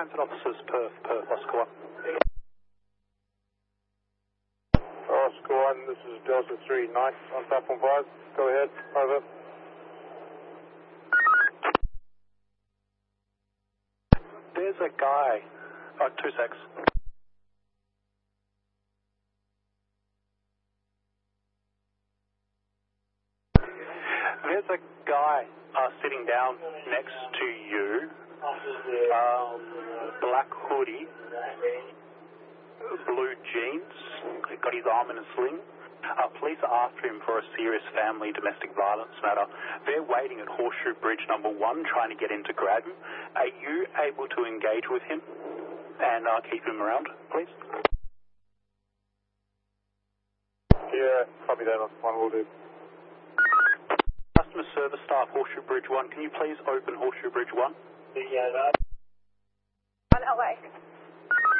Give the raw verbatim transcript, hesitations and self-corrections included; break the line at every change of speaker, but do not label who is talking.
Transit officers, Perth, Perth, Oscar one.
Oscar one, this is Delta three, nice, on platform five. Go ahead, over.
There's a guy, oh, two secs. There's a guy uh, sitting down next to you, um, black hoodie, blue jeans, got his arm in a sling. Uh, police are after him for a serious family domestic violence matter. They're waiting at Horseshoe Bridge number one, trying to get in to grab him. Are you able to engage with him and uh, keep him around, please?
Yeah, copy that, one will do.
Customer service staff, Horseshoe Bridge one, can you please open Horseshoe Bridge one?
Yeah, on L A.